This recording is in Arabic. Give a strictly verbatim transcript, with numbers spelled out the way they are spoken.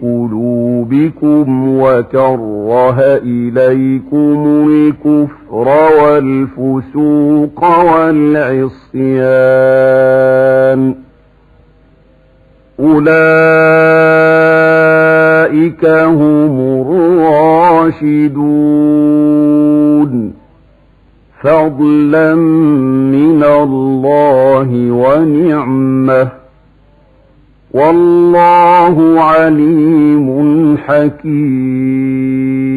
قلوبكم وكره إليكم الكفر والفسوق والعصيان أولئك هم الراشدون فضلا من الله ونعمه والله عليم حكيم.